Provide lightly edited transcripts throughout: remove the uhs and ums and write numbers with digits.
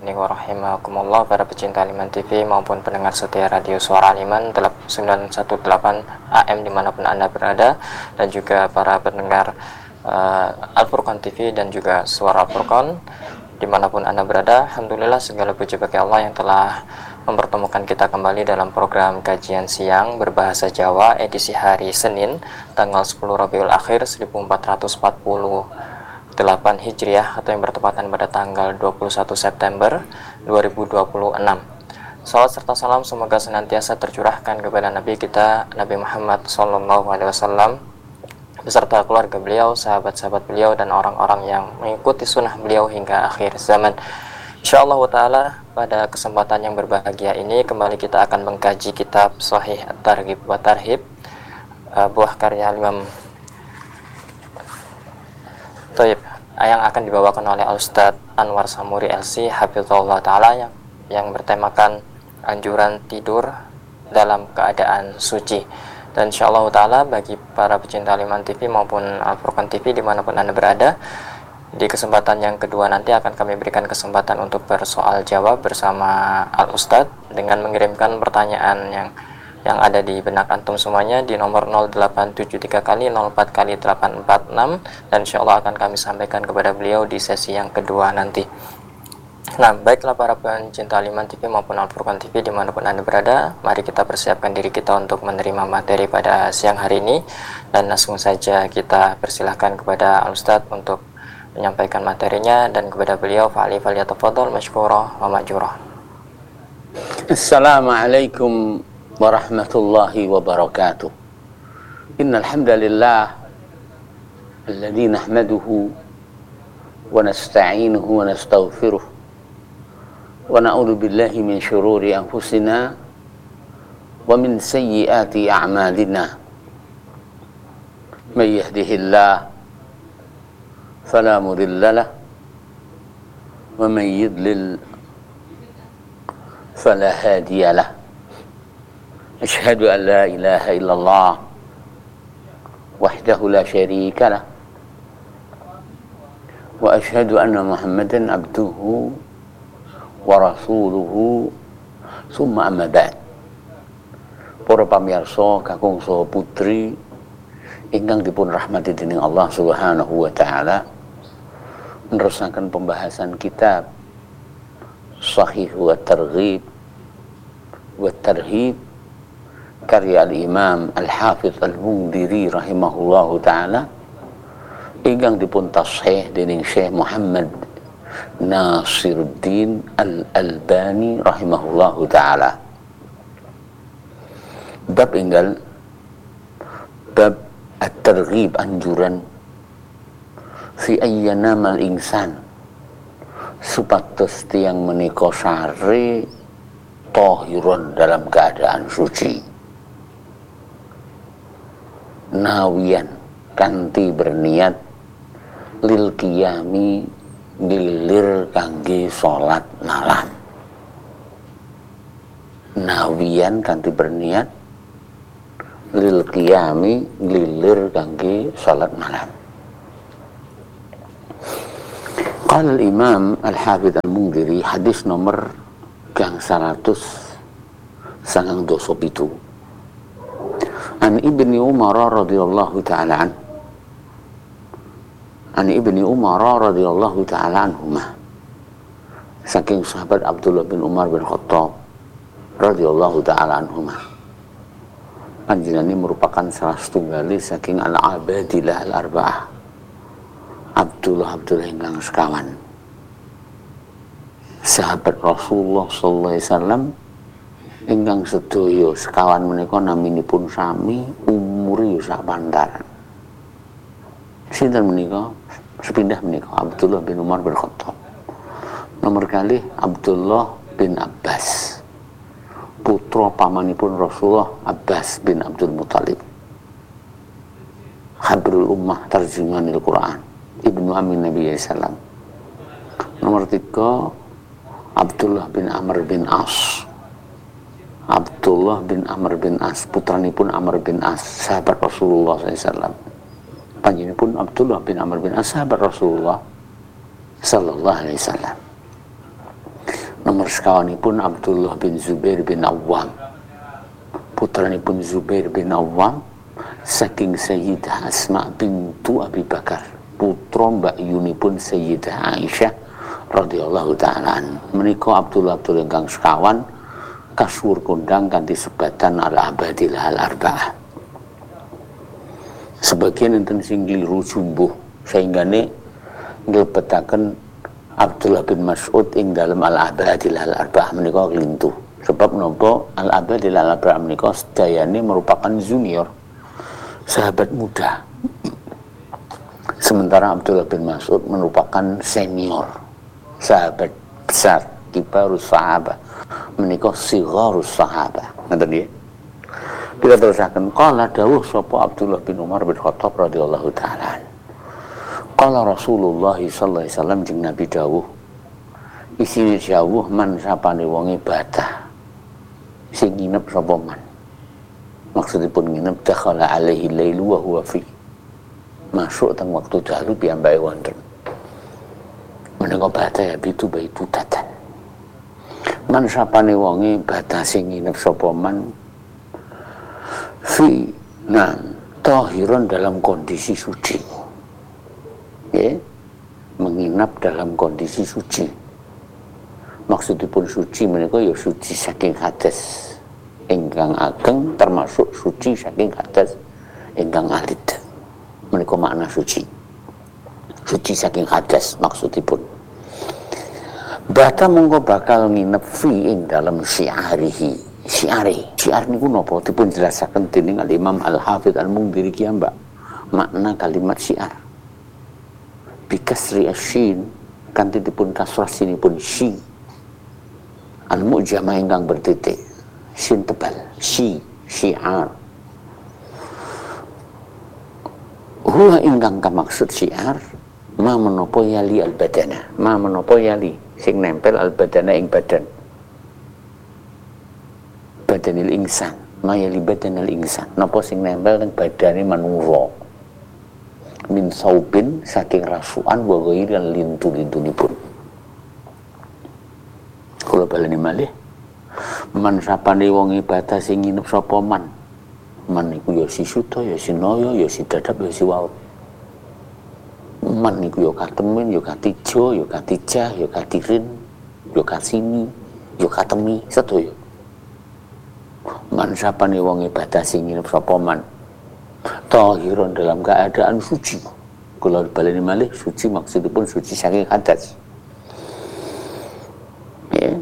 wa rahimakumullah, para pecinta Aliman TV maupun pendengar setia radio Suara Aliman 918 AM dimanapun Anda berada, dan juga para pendengar Al-Furqan TV dan juga Suara Al-Furqan dimanapun Anda berada. Alhamdulillah, segala puji bagi Allah yang telah mempertemukan kita kembali dalam program kajian siang berbahasa Jawa edisi hari Senin tanggal 10 Rabiul Akhir 1448 Hijriah, atau yang bertepatan pada tanggal 21 September 2026. Salawat serta salam semoga senantiasa tercurahkan kepada Nabi kita Nabi Muhammad SAW beserta keluarga beliau, sahabat-sahabat beliau, dan orang-orang yang mengikuti sunnah beliau hingga akhir zaman. InsyaAllah ta'ala, pada kesempatan yang berbahagia ini kembali kita akan mengkaji kitab Sahih At-Targhib wa Tarhib, buah karya Imam Taib, yang akan dibawakan oleh Ustadz Anwar Samuri LC Hafizahullah Ta'ala, yang bertemakan anjuran tidur dalam keadaan suci. Dan insyaallah Ta'ala, bagi para pecinta Aliman TV maupun Al-Furqan TV dimanapun Anda berada, di kesempatan yang kedua nanti akan kami berikan kesempatan untuk bersoal jawab bersama Al-Ustadz dengan mengirimkan pertanyaan yang ada di benak antum semuanya di nomor 0873 kali 04 kali 846, dan insyaallah akan kami sampaikan kepada beliau di sesi yang kedua nanti. Nah, baiklah para pencinta Aliman TV maupun Al-Furqan TV dimanapun Anda berada, mari kita persiapkan diri kita untuk menerima materi pada siang hari ini, dan langsung saja kita persilahkan kepada Al-Ustadz untuk menyampaikan materinya, dan kepada beliau falyatafadhal masykurah wa ma'jurah. Assalamualaikum warahmatullahi wabarakatuh. Innal hamdalillah alladzi nahmaduhu wa nasta'inuhu wa nastaghfiruh wa na'udzu billahi min shururi anfusina wa min sayyiati a'malina. May yahdihillah fala mudilla lahu wa man yudlil fala hadiya lahu. Asyhadu an la ilaha illallah wahdahu la syarika lah wa asyhadu anna Muhammadan abduhu wa rasuluhu summa amma ba'd. Para pamirsa kakung saha putri ingkang dipun rahmati dening Allah Subhanahu wa taala, nerusaken pembahasan kitab Sahih wa Targhib wa Tarhib karya al-Imam Al-Hafidh Al-Mundhiri rahimahullahu ta'ala, ingkang dipun tashih dening Syekh Muhammad Nasiruddin Al-Albani rahimahullahu ta'ala. Bab enggal bab at-targhib, anjuran fi ayyanamal insan, supados tiyang menika sare tahirun dalam keadaan suci, nawiyan kanthi berniat lil qiyami nglilir kangge salat malam. Nawiyan kanthi berniat lil qiyami nglilir kangge salat malam. Qala al-Imam Al-Hafidh Al-Mundhiri, hadis nomor gang 197, An Ibni Umar radhiyallahu ta'ala an Ibni Umar radhiyallahu ta'ala anhumah, saking sahabat Abdullah bin Umar bin Khattab radhiyallahu ta'ala anhumah. Panjenengan ini merupakan salah setunggali saking al-abadilah al-arba'ah, Abdullah ingkang sekawan sahabat Rasulullah sallallahu alaihi wasallam ingkang sedaya sekawan menika naminipun sami, umuri sak pantaran. Sinten menika? Sepindah menika Abdullah bin Umar bin Khattab. Nomor kalih Abdullah bin Abbas, putra pamanipun Rasulullah Abbas bin Abdul Muthalib, Habrul Ummah, tarjumanil Quran, ibnu Amin Nabi sallam. Nomor 3 Abdullah bin Amr bin As, Abdullah bin Amr bin As, putranipun Amr bin As, sahabat Rasulullah SAW. Panjenenganipun Abdullah bin Amr bin As, sahabat Rasulullah sallallahu alaihi wasallam. Nomor sekawanipun Abdullah bin Zubair bin Awwam, putranipun Zubair bin Awwam saking Sayyidah Asma bintu Abi Bakar, putra mbak yunipun Sayyidah Aisyah radhiyallahu ta'ala. Menika Abdullah ingkang sekawan kasuwur kondang kanthi sebatan al-abadilah al-arba'ah. Sebagian enten sing kliru jumbuh sainggane nglebetaken Abdullah bin Mas'ud ing dalam al-abadilah al-arba'ah menika klintu. Sebab napa al-abadilah al-arba'ah menika sedayane merupakan junior, sahabat muda. Sementara Abdullah bin Mas'ud merupakan senior, sahabat besar, kibarus sahabat. Menika sigharus sahabat. Ngoten nggih. Kita terusaken qala dawuh sapa Abdullah bin Umar bin Khattab radhiyallahu ta'ala. Qala Rasulullah sallallahu alaihi wasallam jeung Nabi dawuh, isine dawuh man sapane wong ibadah sing nginep sapa man. Maksudipun nginep dakhala alaihi lailu wa huwa fi. Masuk teng waktu dalu piyambake wonten. Menika bata ya bitu baitu tatan. Man sapane wong ibadah sing nginep sapa man fi tahiran dalam kondisi suci. Ya, menginap dalam kondisi suci. Maksudipun suci menika ya suci saking hadas ingkang ageng, termasuk suci saking hadas ingkang alit. Menika makna suci. Suci saking hadas maksudipun. Bata mongko bakal nginep fi ing dalam syiarihi. Syiar niku napa dipun jelasaken dening Al-Imam Al-Hafidz Al-Mundhiri ki Mbak. Makna kalimat syiar. Bikasri asyin kanthi dipun kasrah sinipun syi. Al-mu'jamah ingkang bertitik. Sin tebal. Syiar. Huwa ingkang kamaksud syiar ma menapa yali al-badana. Ma menapa yali sing nempel al-badana ing badan. Badanil insan. Ma yali badanil insan. Napa sing nempel ing badane manungsa. Min saubin saking rasukan wa ghairan lintu-lintunipun. Kula baleni malih. Man sapane wong ibadah sing nginep sapa man. Man iku ya si suta, ya si naya, ya si dadap, ya si waut. Man iku ya katemin, ya katijo, ya katijah, ya katirin, ya kasini, ya katemi sedaya. Man sapane wong ibadah sing nginep sapa man. Tahiran dalam keadaan suci. Kalau baleni malih suci maksudipun suci saking hadas. Ya.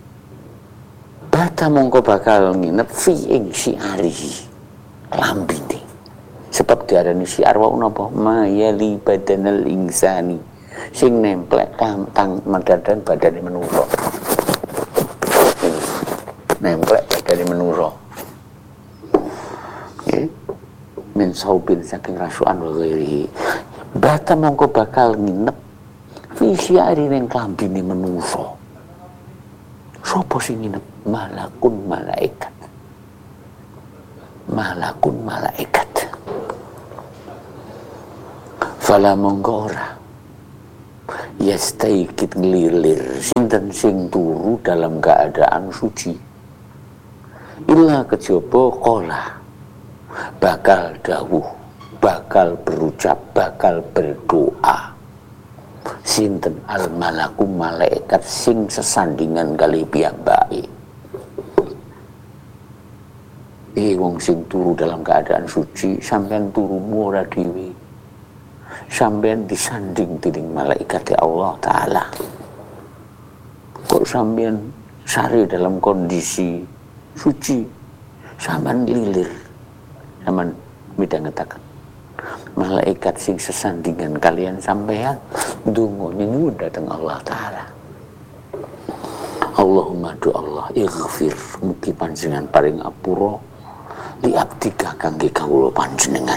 Bata mongko bakal nginep fi ing syiarihi. Lambine. Sebab diarani syiar wau napa? Mayali badanal insani. Sing nemplek tang madadan badane manungsa. Nemplek badane manungsa. Nggih. Min saubin saking rasukan wa ghairihi. Bata mongko bakal nginep fi syiari ning klambine menungsa. Sopo sing nginep? Malakun malaikat. Malakun malaikat. Fala mongko ora yastaikit ngelilir sinten sing turu dalam keadaan suci. Illa kejaba qala bakal dawuh, bakal berucap, bakal berdoa sinten al malaku malaikat sing sesandingan kali piyambake. Wong sing turu dalam keadaan suci sampean turu ora dhewe, sampean disanding dening malaikat Allah Ta'ala. Kok sampean sare dalam kondisi suci, sampean lilir, sampean midhangetaken malaikat sing sesandingan kalian sampean ndonga nyuwun dhateng Allah Ta'ala. Allahumma do Allah ighfir mugi panjenengan paring apura li abdika kangge kawula panjenengan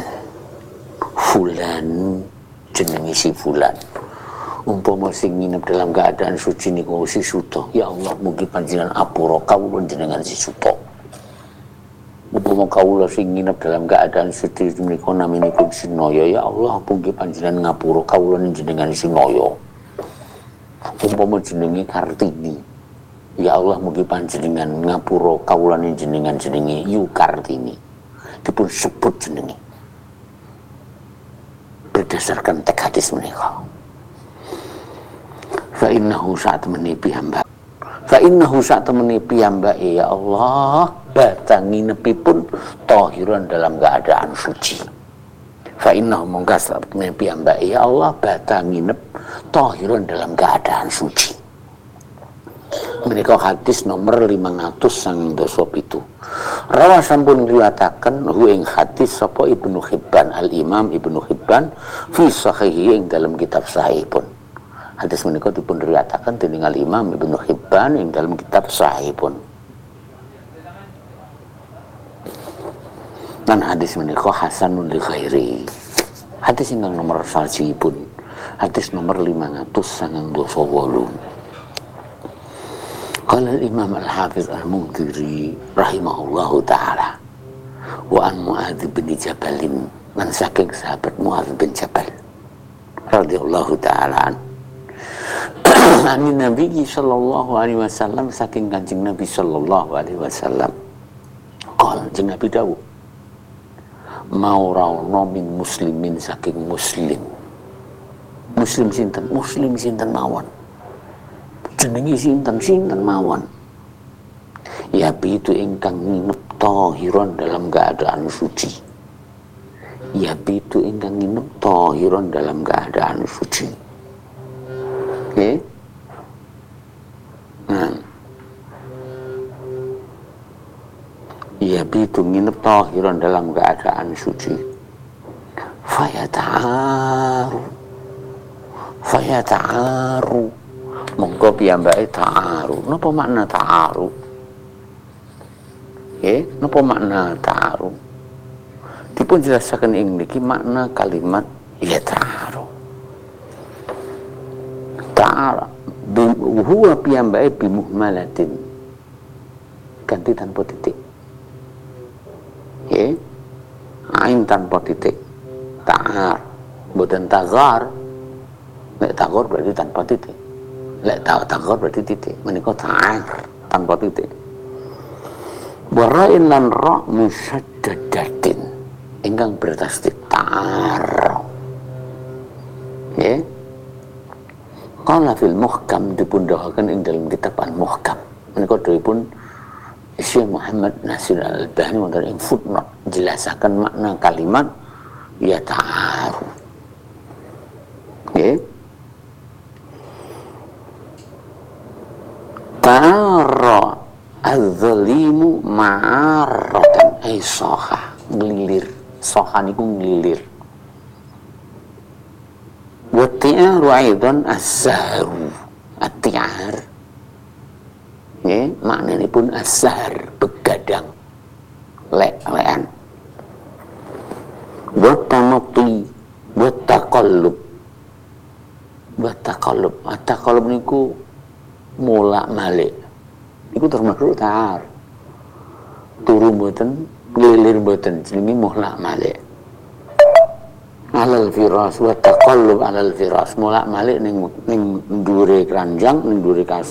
fulan jenenge si fulan. Umpama sing nginep dalam keadaan suci niku si Suto, ya Allah mugi panjenengan apura kawula jenengan si Suto. Umpama kawula sing nginep dalam keadaan suci menika naminipun si Noyo, ya Allah mugi panjenengan ngapura kawula jenengan si Noyo. Umpama jenenge Kartini, Ya Allah mugi panjenengan ngapura kawulane jenengan jenenge Yu Kartini dipun sebut jenenge berdasarkan teks hadis menika. Fa innahu sa'temene piyambak. Fa innahu sa'temene piyambak ya Allah batangi nepipun tahiran dalam keadaan suci. Fa innahu mongga sa'temene piyambak ya Allah batangi nep tahiran dalam keadaan suci. Menika hadis nomor 597. Rawa sampun riwayataken hu ing hadis sapa Ibnu Hibban, Al Imam Ibnu Hibban fi sahihi ing dalam kitab sahihipun. Hadis menika dipun riwayataken dening Al Imam Ibnu Hibban ing dalam kitab sahihipun. Dan hadis menika hasanun li ghairi. Hadis ingkang nomor salsipun. Hadis nomor 598. Qala al-Imam al-Hafiz al-Mundhiri rahimahullahu ta'ala wa an Mu'adz bin Jabal man saking sahabat Mu'adz bin Jabal radhiyallahu ta'ala an Nabi sallallahu alaihi wasallam saking Kanjeng Nabi sallallahu alaihi wasallam qala jeneng Nabi dawuh mau raono min muslimin saking muslim sinten mawon jenengi sinten mawon ya bitu ingkang nginep tahiron dalam keadaan suci ya bitu ingkang nginep tahiron dalam keadaan suci okay? Ya bitu nginep tahiron dalam keadaan suci fayata'aru monggo piyambake ta'aru. Napa makna ta'aru? Nggih, napa makna ta'aru? Dipun jelasaken ing niki makna kalimat ya ta'aru. Ta'ara huwa piyambake bimuhmalatin. Ganti tanpa titik. Nggih. Ain tanpa titik. Ta'ar. Mboten tazar. Nek tagor berarti tanpa titik. Lek tagor berarti titik. Menika ta'ar tanpa titik. Wara'in lan ra musaddadatin ingkang bertasdid ta'ar. Nggih. Qala fil muhkam dipun dawaken ing dalam kitab Al-Muhkam. Menika dipun Syekh Muhammad Nasir Al-Albani wonten ing footnote jelasaken makna kalimat ya ta'ar. Nggih. Ta'ara az-zalimu ma'aratan ay soha ngelilir. Soha niku ngelilir. Wa ti'aru aidan as-sahru. At-ti'ar. Nggih, maknanipun as-sahr begadang. Lek-lekan. Wa tamati wa taqallub. Wa taqallub. At-taqallub niku molak-malik. Iku termasuk ta'ar. Turu mboten, ngelilir mboten, jenenge molak-malik. Alal firas wa taqallub alal firas, molak-malik ning ndure kranjang, ning ndure kasur.